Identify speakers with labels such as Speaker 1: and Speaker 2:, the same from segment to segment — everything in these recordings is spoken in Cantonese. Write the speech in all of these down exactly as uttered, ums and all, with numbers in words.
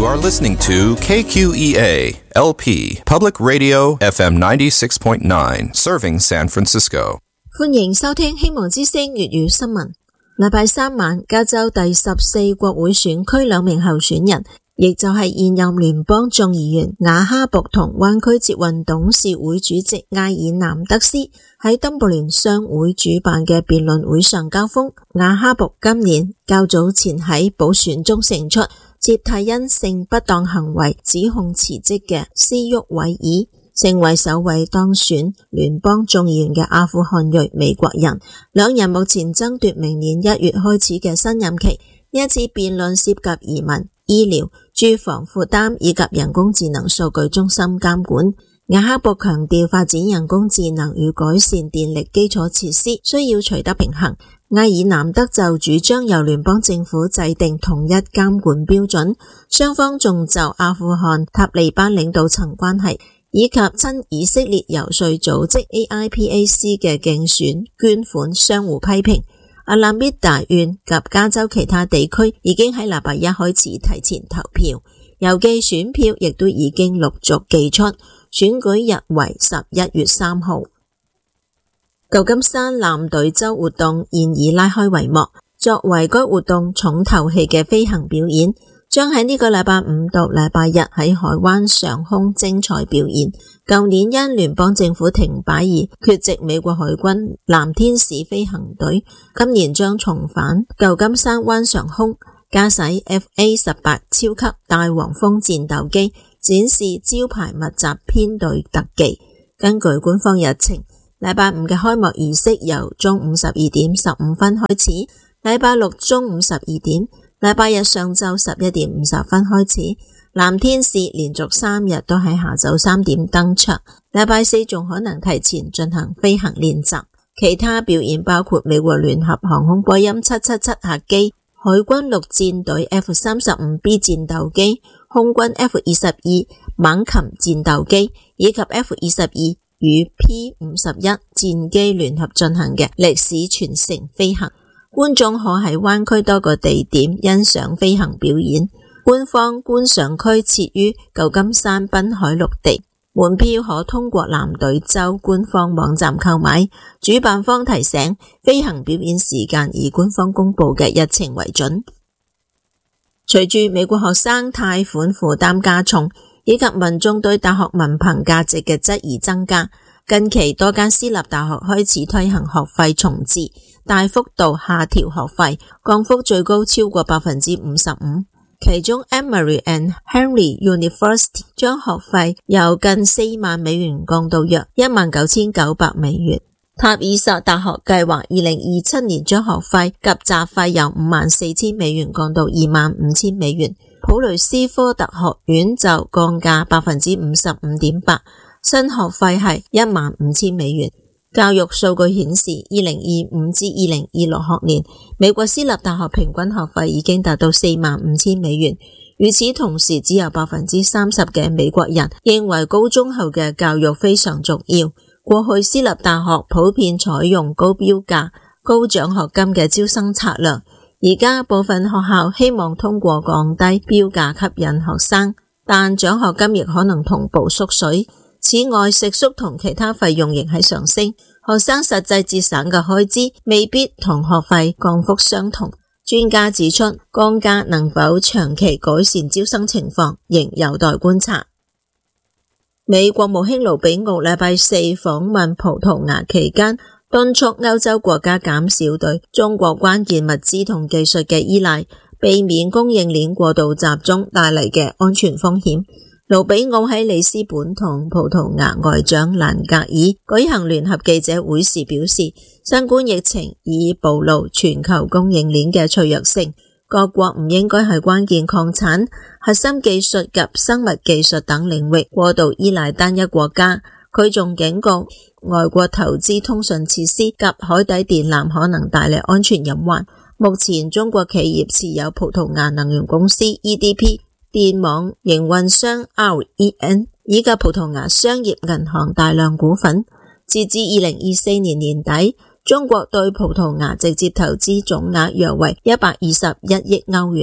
Speaker 1: You are listening to K Q E A L P Public Radio F M ninety-six point nine, serving San Francisco.
Speaker 2: 歡迎收聽希望之聲粵語新聞。禮拜三晚，加州第十四國會選區兩名候選人，亦就係現任聯邦眾議員亞哈勃同灣區捷運董事會主席艾爾南德斯喺登布聯商會主辦嘅辯論會上交鋒。亞哈勃今年較早前喺補選中勝出，接替因性不當行為指控辭職嘅斯沃維爾，成為首位當選聯邦眾議員嘅阿富汗裔美國人。兩人目前爭奪明年一月開始嘅新任期。呢一次辯論涉及移民、醫療、住房負擔以及人工智能數據中心監管。亞哈勃強調發展人工智能與改善電力基礎設施需要取得平衡。艾爾南德就主張由聯邦政府制定統一監管標準。雙方仲就阿富汗塔利班領導層關係以及親以色列遊說組織 A I P A C 嘅競選捐款相互批評。阿拉米達縣及加州其他地區已經喺禮拜一開始提前投票，郵寄選票亦都已經陸續寄出，選舉日為十一月三號。舊金山藍隊週活動現已拉開帷幕，作為該活動重頭戲嘅飛行表演，將喺呢個禮拜五到禮拜日喺海灣上空精彩表演。舊年因聯邦政府停擺而缺席美國海軍藍天使飛行隊，今年將重返舊金山灣上空，駕駛 F A 十八 超級大黃蜂戰鬥機，展示招牌密集編隊特技。根據官方日程，禮拜五嘅開幕儀式由中午十二點十五分開始，禮拜六中午十二點，禮拜日上晝十一點五十分開始。藍天使連續三日都喺下晝三點登場，禮拜四仲可能提前進行飛行練習。其他表演包括美國聯合航空波音七七七客機、海軍陸戰隊 F 三十五 B 戰鬥機、空軍 F 二十二猛禽戰鬥機以及 F 二十二與 P 五十一戰機聯合進行嘅歷史傳承飛行。觀眾可喺灣區多個地點欣賞飛行表演。官方觀賞區設於舊金山濱海綠地，門票可通過藍隊週官方網站購買。主辦方提醒，飛行表演時間以官方公布嘅日程為準。隨住美國學生貸款負擔加重，以及民眾對大學文憑價值嘅質疑增加，近期多間私立大學開始推行學費重置，大幅度下調學費，降幅最高超過百分之五十五。其中 Emory and Henry University 將學費由近四萬美元降到約一萬九千九百美元。塔爾薩大學計劃二零二七年將學費及雜費由五萬四千美元降到二萬五千美元。普雷斯科特學院就降價百分之五十五點八，新學費係一萬五千美元。教育數據顯示，二零二五至二零二六學年，美國私立大學平均學費已經達到四萬五千美元。與此同時，只有百分之三十嘅美國人認為高中後嘅教育非常重要。過去私立大學普遍採用高標價、高獎學金嘅招生策略，而家部分學校希望通過降低標價吸引學生，但獎學金亦可能同步縮水。此外，食宿同其他費用仍喺上升，學生實際節省嘅開支未必同學費降幅相同。專家指出，降價能否長期改善招生情況，仍有待觀察。美國務卿盧比奧禮拜四訪問葡萄牙期間，敦促歐洲國家減少對中國關鍵物資同技術嘅依賴，避免供應鏈過度集中帶嚟嘅安全風險。盧比奧喺里斯本同葡萄牙外長蘭格爾舉行聯合記者會時表示，新冠疫情已暴露全球供應鏈嘅脆弱性，各國唔應該喺關鍵礦產、核心技術及生物技術等領域過度依賴單一國家。佢仲警告，外國投資通訊設施及海底電纜可能帶嚟安全隱患。目前中國企業持有葡萄牙能源公司 E D P、電網營運商 R E N 以及葡萄牙商業銀行大量股份。截至二零二四年年底，中國對葡萄牙直接投資總額約為一百二十一億歐元。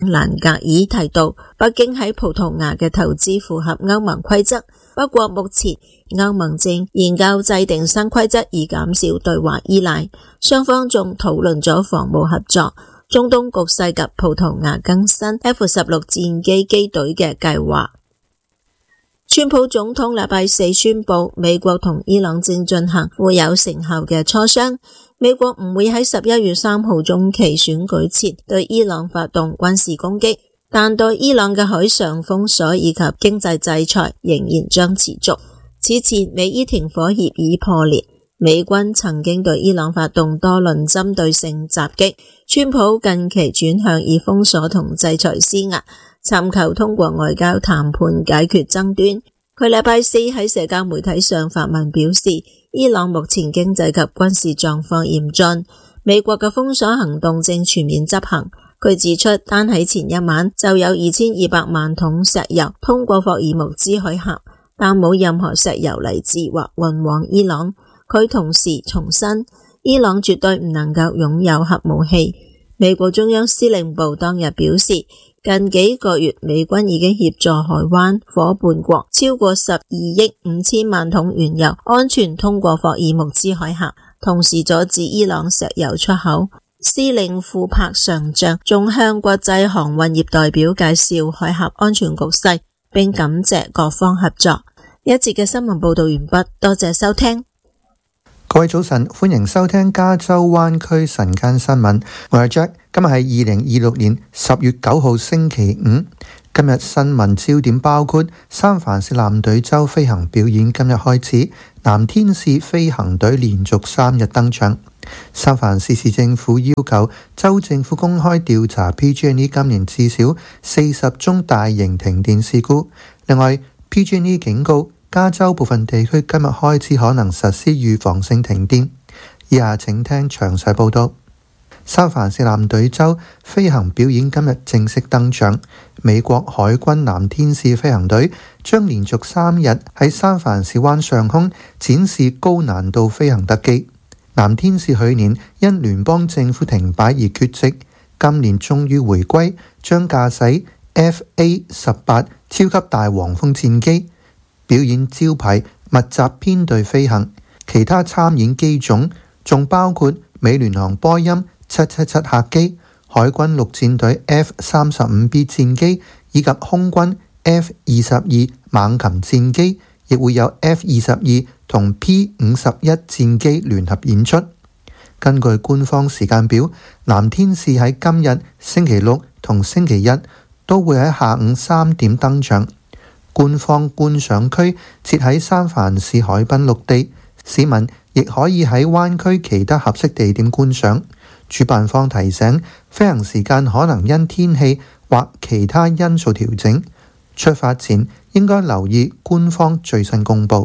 Speaker 2: 蘭格爾提到，北京喺葡萄牙嘅投資符合歐盟規則，不過目前歐盟正研究制定新規則以減少對華依賴，雙方仲討論咗防務合作、中東局勢及葡萄牙更新 F 十六 戰機機隊嘅計劃。川普總統禮拜四宣布，美國同伊朗正進行富有成效嘅磋商。美國唔會喺十一月三號中期選舉前對伊朗發動軍事攻擊，但對伊朗嘅海上封鎖以及經濟制裁仍然將持續。此前美伊停火協議破裂，美軍曾經對伊朗發動多輪針對性襲擊。川普近期轉向以封鎖同制裁施壓，尋求通過外交談判解決爭端。佢禮拜四喺社交媒體上發文表示，伊朗目前經濟及軍事狀況嚴峻，美國嘅封鎖行動正全面執行。佢指出，單喺前一晚就有二千二百萬桶石油通過霍爾木茲海峽，但冇任何石油嚟自或運往伊朗。佢同時重申，伊朗絕對唔能夠擁有核武器。美國中央司令部當日表示，近幾個月美軍已經協助海灣夥伴國超過十二億五千萬桶原油安全通過霍爾木茲海峽，同時阻止伊朗石油出口。司令庫柏上將仲向國際航運業代表介紹海峽安全局勢，並感謝各方合作。一節嘅新聞報道完畢，多謝收聽。
Speaker 3: 各位早晨，歡迎收聽加州灣區晨間新聞。我係 Jack， 今日係二零二六年十月九號星期五。今日新聞焦點包括三藩市藍隊州飛行表演今日開始，藍天使飛行隊連續三日登場。三藩市市政府要求州政府公開調查 P G and E 今年至少四十宗大型停電事故。另外 P G and E 警告加州部分地區今日開始可能實施預防性停電。以下請聽詳細報道。三藩市藍隊州飛行表演今日正式登場，美國海軍藍天使飛行隊將連續三日喺三藩市灣上空展示高難度飛行特技。藍天使去年因聯邦政府停擺而缺席，今年終於回歸，將駕駛 F A 十八 超級大黃蜂戰機，表演招牌密集編隊飛行。其他參演機種仲包括美聯航波音七七七客機、海軍陸戰隊 F 三十五 B 戰機以及空軍 F 二十二猛禽戰機，亦會有 F 二十二同 P 五十一戰機聯合演出。根據官方時間表，藍天使喺今日星期六同星期日都會喺下午三點登場。官方觀賞區設喺三藩市海濱陸地，市民亦可以喺灣區其他合適地點觀賞。主辦方提醒，飛行時間可能因天氣或其他因素調整，出發前應該留意官方最新公佈。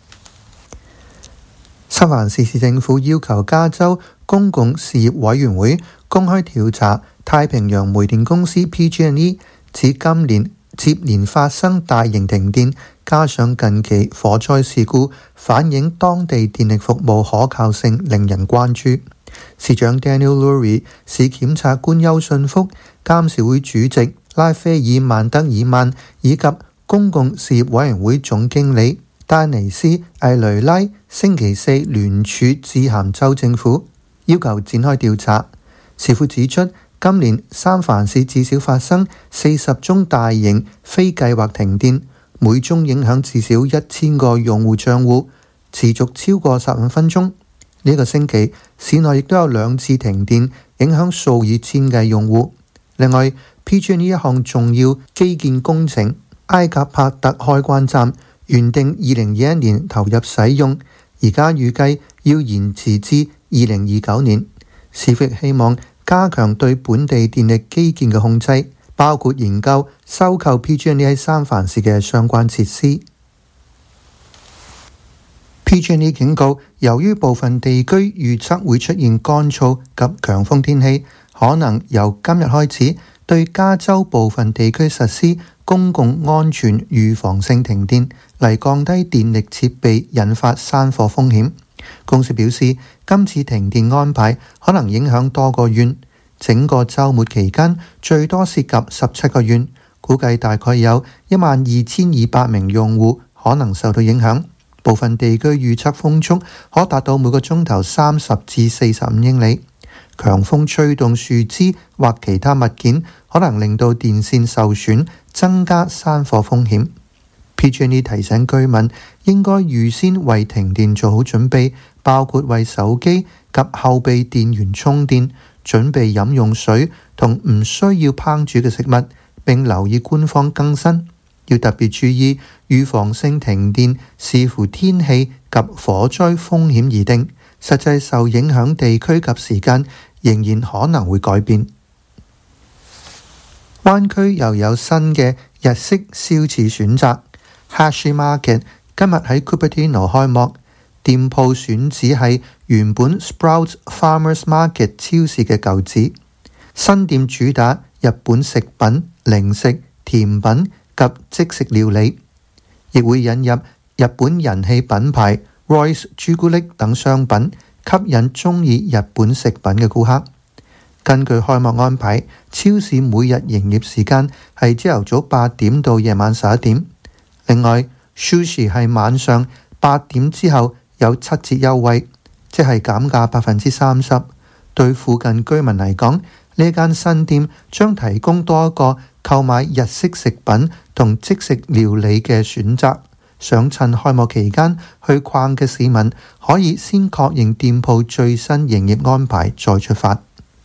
Speaker 3: 三藩市市政府要求加州公共事業委員會公開調查太平洋煤電公司 P G and E， 指今年接連發生大型停電，加上近期火災事故，反映當地電力服務可靠性令人關注。市長 Daniel Lurie、市檢察官邱信福、監事會主席拉斐爾曼德爾曼以及公共事業委員會總經理丹尼斯艾雷拉星期四聯署致函州政府，要求展開調查。市府指出，今年三藩市至少發生四十宗大型非計劃停電，每宗影響至少一千個用戶賬戶，持續超過十五分鐘。呢、這個星期市內亦都有兩次停電，影響數以千計用戶。另外 P G and E 一項重要基建工程埃格帕特開關站原定二零二一年投入使用，而家預計要延遲至二零二九年。市府希望加強對本地電力基建嘅控制，包括研究收購 P G and E 喺三藩市嘅相關設施。P G and E 警告，由於部分地區預測會出現乾燥及強風天氣，可能由今日開始對加州部分地區實施公共安全預防性停電，嚟降低電力設備引發山火風險。公司表示，今次停電安排可能影響多個縣。 整個週末期間最多涉及十七個縣，估計大概有一萬二千二百名用戶可能受到影響。部分地區預測風速可達到每個鐘頭三十至四十五英里。強風吹動樹枝或其他物件，可能令到電線受損，增加山火風險。P G and E 提醒居民應該預先為停電做好準備，包括為手機及後備電源充電，準備飲用水同唔需要烹煮嘅食物，並留意官方更新。要特別注意預防性停電視乎天氣及火災風險而定，實際受影響地區及時間仍然可能會改變。灣區又有新嘅日式燒翅選擇 Hashi Market 今日喺 Cupertino 開幕，店鋪選址係原本 Sprouts Farmers Market 超市嘅舊址。新店主打日本食品、零食、甜品及即食料理，亦會引入日本人氣品牌 Royce 朱古力等商品，吸引鍾意日本食品嘅顧客。根據開幕安排，超市每日營業時間係朝頭早八點到夜晚十一點。另外 Sushi 係晚上八點之後有七折優惠，即係減價百分之三十。對附近居民嚟講，呢間新店將提供多一個購買日式食品同即食料理嘅選擇。想趁開幕期間去逛嘅市民，可以先確認店鋪最新營業安排再出發。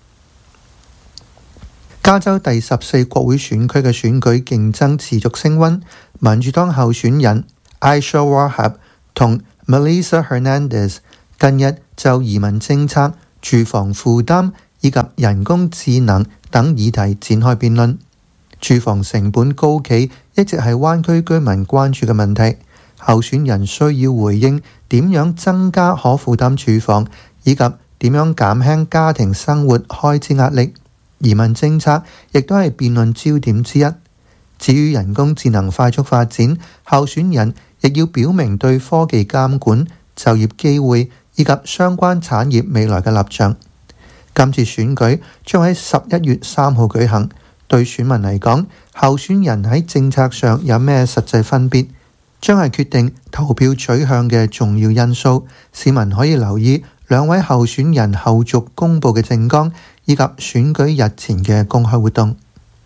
Speaker 3: 加州第十四國會選區嘅選舉競爭持續升溫，民主黨候選人 Aisha Wahab 同 Melissa Hernandez 近日就移民政策、住房負擔以及人工智能等議題展開辯論。住房成本高企一直係灣區居民關注嘅問題，候選人需要回應點樣增加可負擔住房，以及點樣減輕家庭生活開支壓力。移民政策亦都係辯論焦點之一。至於人工智能快速發展，候選人亦要表明對科技監管、就業機會以及相關產業未來嘅立場。今次選舉將喺十一月三號舉行，對選民嚟講，候選人喺政策上有咩實際分別，將係決定投票取向嘅重要因素。市民可以留意兩位候選人後續公佈嘅政綱，以及選舉日前嘅公開活動。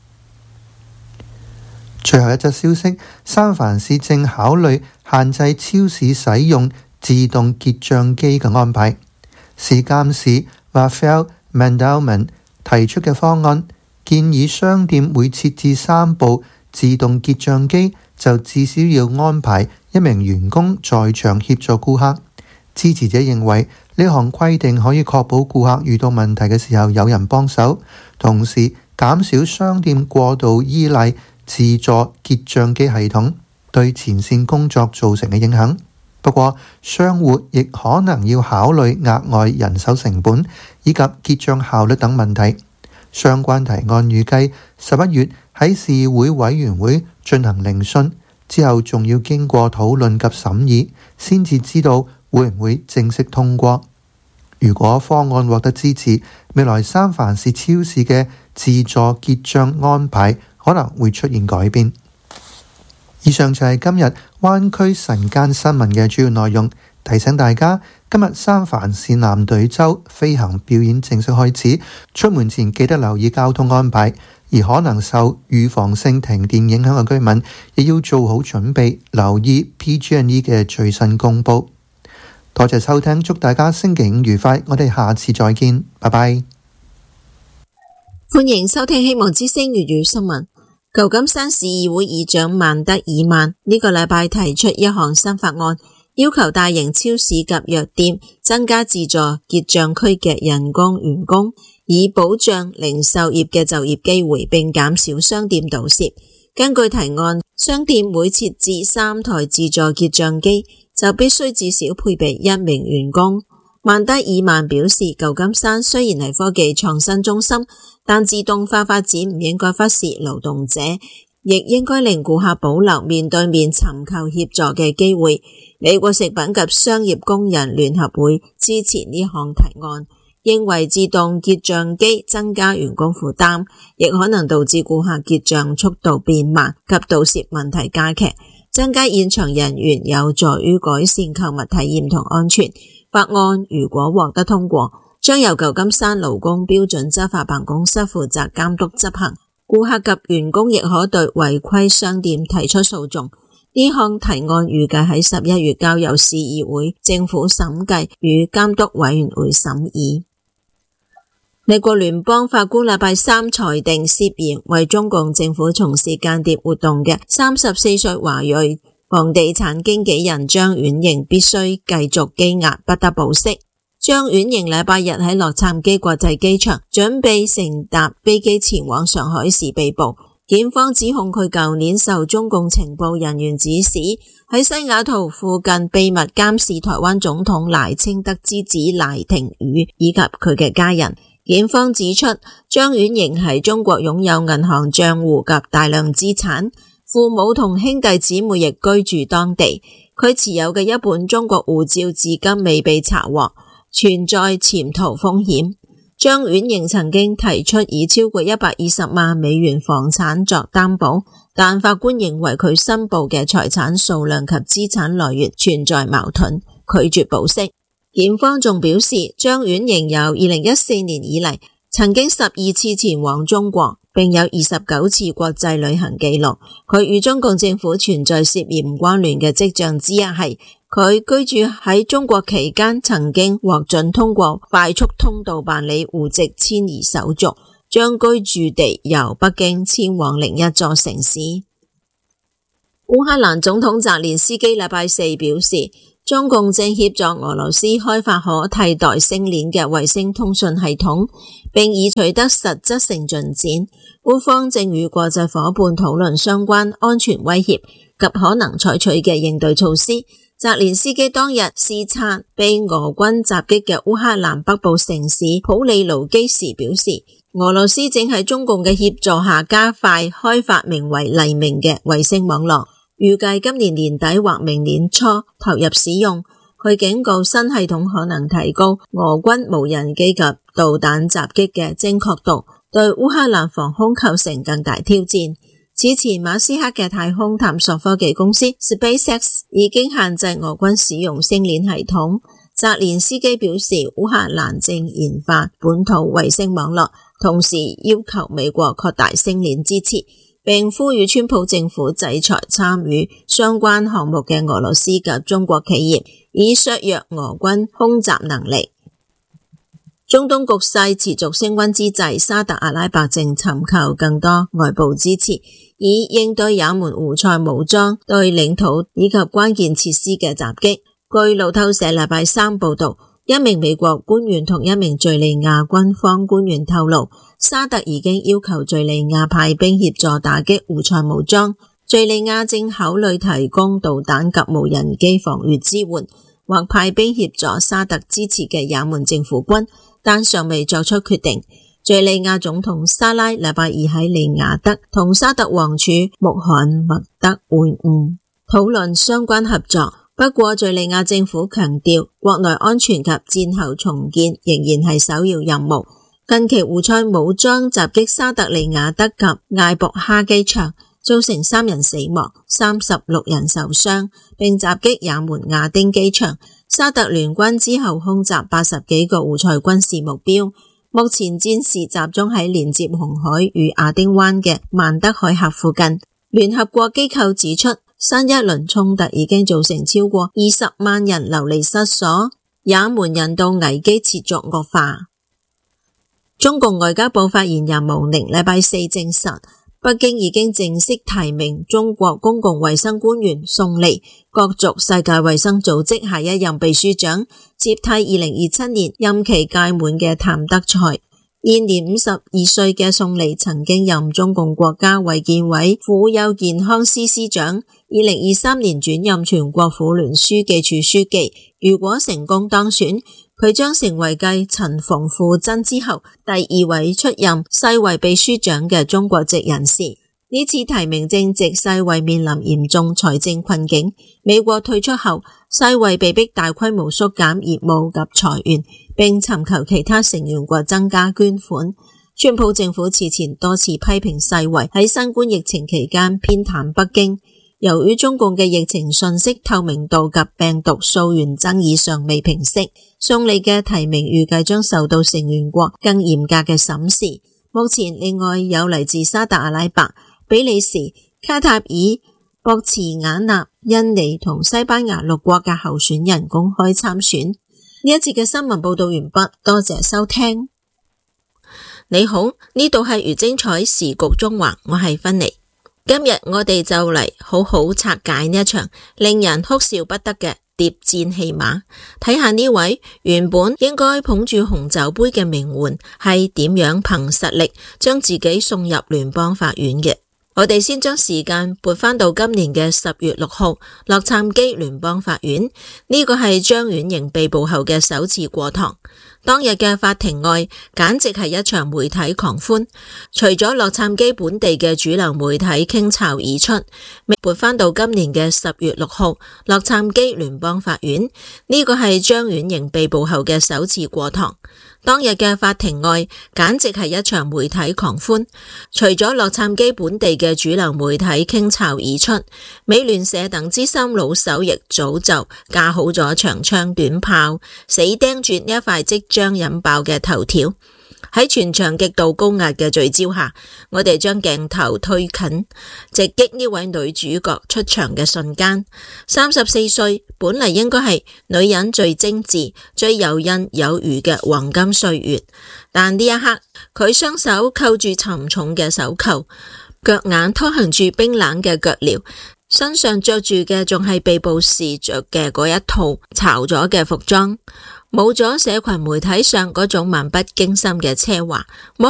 Speaker 3: 最後一則消息，三藩市正考慮限制超市使用自動結帳機嘅安排。市監事 Rafael Mandelman 提出嘅方案，建議商店每設置三部自動結帳機，就至少要安排一名員工在場協助顧客。支持者認為呢項規定可以確保顧客遇到問題嘅時候有人幫手，同時減少商店過度依賴自助結帳機系統對前線工作造成嘅影響。不過，商戶亦可能要考慮額外人手成本以及結帳效率等問題。相關提案預計十一月喺市議會委員會進行聆訊，之後仲要經過討論及審議，先至知道會唔會正式通過。如果方案獲得支持，未來三藩市超市嘅自助結帳安排可能會出現改變。以上就係今日灣區晨間新聞嘅主要內容。提醒大家，今日三藩市藍隊周飛行表演正式開始，出門前記得留意交通安排。而可能受預防性停電影響嘅居民，亦要做好準備，留意 P G and E 嘅最新公佈。多謝收聽，祝大家星期五愉快，我哋下次再見，拜拜。
Speaker 2: 歡迎收聽希望之聲粵語新聞。舊金山市議會議長曼德爾曼呢個禮拜提出一項新法案，要求大型超市及藥店增加自助結帳區嘅人工員工，以保障零售業嘅就業機會，並減少商店盜竊。根據提案，商店每設置三台自助結帳機，就必須至少配備一名員工。曼德爾曼表示，舊金山雖然係科技創新中心，但自動化發展唔應該忽視勞動者，亦應該令顧客保留面對面尋求協助嘅機會。美國食品及商業工人聯合會支持呢項提案， 認為自動結賬機增加員工負擔，亦可能導致顧客結賬速度變慢及盜竊問題加劇。增加現場人員有助於改善購物體驗同安全。法案如果獲得通過，將由舊金山勞工標準執法辦公室負責監督執行。顧客及員工亦可對違規商店提出訴訟。呢項提案預計喺十一月交由市議會、政府審計與監督委員會審議。美國聯邦法官禮拜三裁定，涉嫌為中共政府從事間諜活動嘅三十四歲華裔房地產經紀人張婉瑩必須繼續羈押，不得保釋。張婉瑩禮拜日喺洛杉磯國際機場準備乘搭飛機前往上海時被捕，檢方指控佢舊年受中共情報人員指使，喺西雅圖附近秘密監視台灣總統賴清德之子賴廷宇以及佢嘅家人。檢方指出，張婉瑩喺中國擁有銀行賬戶及大量資產，父母同兄弟姊妹亦居住當地。佢持有嘅一本中國護照至今未被查獲，存在潛逃風險。張婉瑩曾經提出以超過一百二十萬美元房產作擔保，但法官認為佢申報嘅財產數量及資產來源存在矛盾，拒絕保釋。檢方仲表示，張婉瑩由二零一四年以嚟曾經十二次前往中國，並有二十九次國際旅行記錄。佢與中共政府存在涉嫌關聯嘅跡象之一係，佢居住喺中國期間曾經獲准通過快速通道辦理戶籍遷移手續，將居住地由北京遷往另一座城市。烏克蘭總統澤連斯基禮拜四表示，中共正協助俄羅斯開發可替代星鏈嘅衛星通訊系統，並已取得實質性進展。烏方正與國際夥伴討論相關安全威脅及可能採取嘅應對措施。澤連斯基當日視察被俄軍襲擊嘅烏克蘭北部城市普利盧基時表示，俄羅斯正喺中共嘅協助下加快開發名為黎明嘅衛星網絡，預計今年年底或明年初投入使用。佢警告新系統可能提高俄軍無人機及導彈襲擊嘅精確度，對烏克蘭防空構成更大挑戰。此前馬斯克嘅太空探索科技公司 SpaceX 已經限制俄軍使用星鏈系統。澤連斯基表示，烏克蘭正研發本土衛星網絡，同時要求美國擴大星鏈支持，並呼籲川普政府制裁參與相關項目嘅俄羅斯及中國企業，以削弱俄軍空襲能力。中東局勢持續升溫之際，沙特阿拉伯正尋求更多外部支持，以應對也門胡塞武裝對領土以及關鍵設施嘅襲擊。據路透社禮拜三報道，一名美國官員同一名敘利亞軍方官員透露，沙特已經要求敘利亞派兵協助打擊胡塞武裝，敘利亞正考慮提供導彈及無人機防禦支援，或派兵協助沙特支持嘅也門政府軍，但尚未作出決定。敘利亞總統沙拉禮拜二喺利雅得同沙特王儲穆罕默德會晤，討論相關合作。不過敘利亞政府強調，國內安全及戰後重建仍然係首要任務。近期胡塞武裝襲擊沙特利雅得及艾博哈機場，造成三人死亡、三十六人受傷，並襲擊也門亞丁機場。沙特聯軍之後空襲八十幾個胡塞軍事目標。目前戰事集中喺連接紅海與亞丁灣嘅曼德海峽附近。聯合國機構指出，新一輪衝突已經造成超過二十萬人流離失所，也門人道危機持續惡化。中共外交部發言人毛寧禮拜四證實，北京已經正式提名中國公共衛生官員宋利角逐世界衛生組織下一任秘書長，接替二零二七年任期屆滿嘅譚德塞。現年五十二歲嘅宋利曾經任中共國家衛健委婦幼健康司司長，二零二三年轉任全國婦聯書記處書記。如果成功當選，佢將成為繼陳馮富珍之後第二位出任世衛秘書長嘅中國籍人士。 呢次提名正值世衛面臨嚴重財政困境，美國退出後，世衛被迫大規模縮減業務及裁員，並尋求其他成員國增加捐款。川普政府此前多次批評世衛喺新冠疫情期間偏袒北京。由於中共嘅疫情信息透明度及病毒溯源爭議尚未平息，送嚟嘅提名預計將受到成員國更嚴格嘅審視。目前另外有嚟自沙特阿拉伯、比利時、卡塔爾、博茨瓦納、印尼同西班牙六國嘅候選人公開參選。呢一節嘅新聞報道完畢，多謝收聽。你好，呢度係魚精彩時局中環，我係芬妮。今日我哋就嚟好好拆解呢一場令人哭笑不得嘅諜戰戲碼，睇下呢位原本應該捧住紅酒杯嘅名媛係點樣憑實力將自己送入聯邦法院嘅。我哋先將時間撥返到今年嘅十月六號，洛杉磯聯邦法院，呢個係張婉瑩被捕後嘅首次過堂。當日嘅法庭外簡直係一場媒體狂歡，除咗洛杉磯本地嘅主流媒體傾巢而出。撥返到今年嘅十月六號，洛杉磯聯邦法院，呢個係張婉瑩被捕後嘅首次過堂。當日嘅法庭外簡直係一場媒體狂歡，除咗洛杉磯本地嘅主流媒體傾巢而出，美聯社等資深老手亦早就架好咗長槍短炮，死盯住呢一塊即將引爆嘅頭條。喺全場極度高壓嘅聚焦下，我哋將鏡頭推近，直擊呢位女主角出場嘅瞬間。三十四歲，本嚟應該係女人最精緻、最游刃有餘嘅黃金歲月，但呢一刻，佢雙手扣住沉重嘅手扣，腳眼拖行住冰冷嘅腳鐐，身上着住嘅仲係被捕時着嘅嗰一套巢咗嘅服裝。冇咗社群媒體上嗰種漫不經心嘅奢華，摸